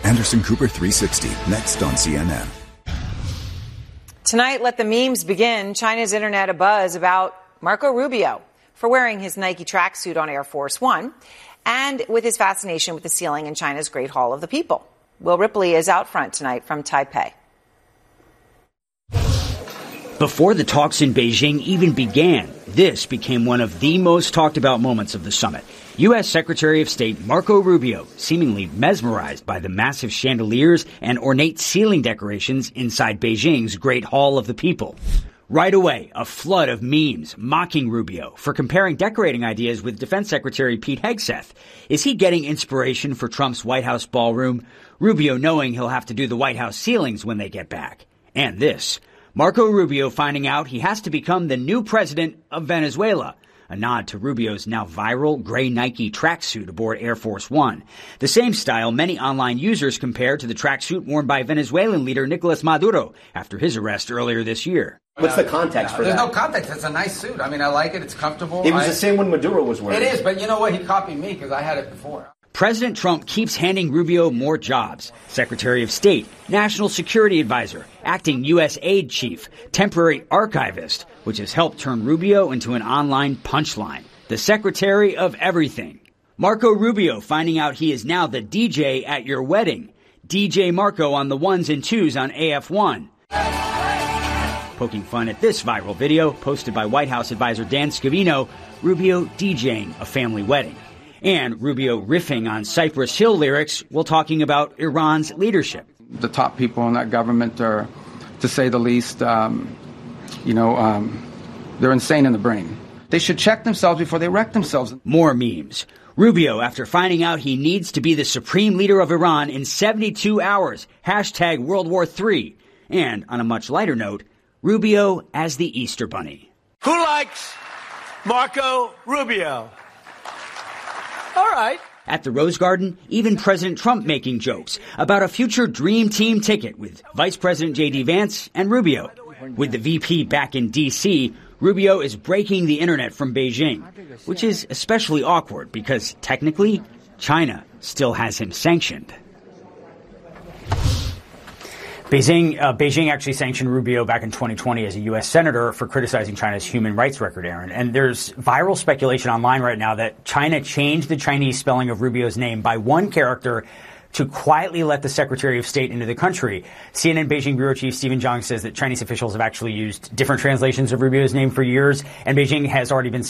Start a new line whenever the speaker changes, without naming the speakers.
Anderson Cooper 360, next on CNN.
Tonight, let the memes begin. China's internet abuzz about Marco Rubio for wearing his Nike tracksuit on Air Force One and with his fascination with the ceiling in China's Great Hall of the People. Will Ripley is out front tonight from Taipei.
Before the talks in Beijing even began, this became one of the most talked about moments of the summit. U.S. Secretary of State Marco Rubio, seemingly mesmerized by the massive chandeliers and ornate ceiling decorations inside Beijing's Great Hall of the People. Right away, a flood of memes mocking Rubio for comparing decorating ideas with Defense Secretary Pete Hegseth. Is he getting inspiration for Trump's White House ballroom? Rubio knowing he'll have to do the White House ceilings when they get back. And this, Marco Rubio finding out he has to become the new president of Venezuela. A nod to Rubio's now viral gray Nike tracksuit aboard Air Force One. The same style many online users compare to the tracksuit worn by Venezuelan leader Nicolas Maduro after his arrest earlier this year.
What's the context for that?
There's no context. It's a nice suit. I mean, I like it. It's comfortable.
It was the same when Maduro was wearing it.
It is, but you know what? He copied me because I had it before.
President Trump keeps handing Rubio more jobs. Secretary of State, National Security Advisor, acting U.S. aid chief, temporary archivist, which has helped turn Rubio into an online punchline. The Secretary of Everything. Marco Rubio finding out he is now the DJ at your wedding. DJ Marco on the ones and twos on AF1. Poking fun at this viral video posted by White House advisor Dan Scavino, Rubio DJing a family wedding. And Rubio riffing on Cypress Hill lyrics while talking about Iran's leadership.
The top people in that government are, to say the least, they're insane in the brain. They should check themselves before they wreck themselves.
More memes. Rubio, after finding out he needs to be the supreme leader of Iran in 72 hours, hashtag World War III. And on a much lighter note, Rubio as the Easter Bunny.
Who likes Marco Rubio? All right.
At the Rose Garden, even President Trump making jokes about a future dream team ticket with Vice President J.D. Vance and Rubio. With the VP back in D.C., Rubio is breaking the internet from Beijing, which is especially awkward because technically, China still has him sanctioned.
Beijing actually sanctioned Rubio back in 2020 as a U.S. senator for criticizing China's human rights record, Aaron. And there's viral speculation online right now that China changed the Chinese spelling of Rubio's name by one character to quietly let the Secretary of State into the country. CNN Beijing Bureau Chief Stephen Zhang says that Chinese officials have actually used different translations of Rubio's name for years, and Beijing has already been